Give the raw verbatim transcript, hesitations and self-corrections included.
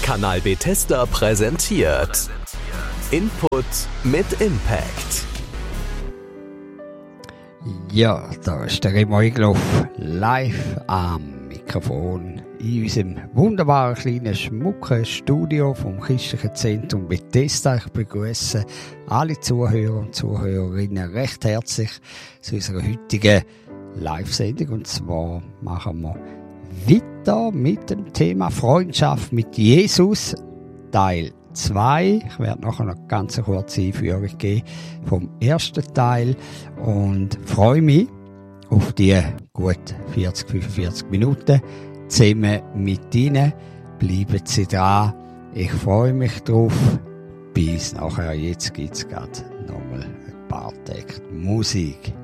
Kanal Bethesda präsentiert Input mit Impact. Ja, da ist der Remo Egloff live am Mikrofon in unserem wunderbaren kleinen schmucken Studio vom Christlichen Zentrum Bethesda. Ich begrüße alle Zuhörer und Zuhörerinnen recht herzlich zu unserer heutigen Live-Sendung. Und zwar machen wir weiter mit dem Thema Freundschaft mit Jesus, Teil zwei. Ich werde nachher noch ganz eine kurze Einführung geben vom ersten Teil und freue mich auf die gut vierzig, fünfundvierzig Minuten zusammen mit Ihnen. Bleiben Sie dran. Ich freue mich drauf. Bis nachher. Jetzt gibt es gerade nochmal ein paar Takte Musik.